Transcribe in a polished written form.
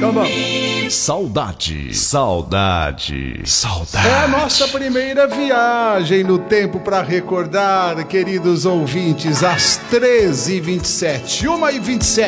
Então vamos. Saudade, saudade, saudade. É a nossa primeira viagem no tempo para recordar, queridos ouvintes, às 13h27, 1h27.